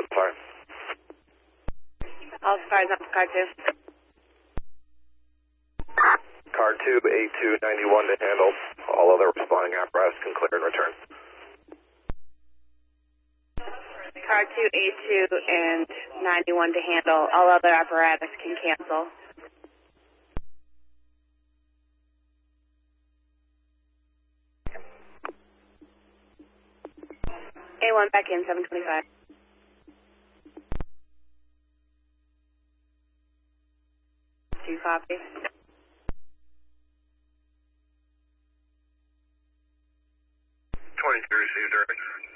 for the fire. All fires up to car 2. Car 2, A291 to handle. All other responding apparatus can clear and return. Car 2, A2, and 91 to handle. All other apparatus can cancel. A1 back in, 725. Two copy. 23 received, Irving.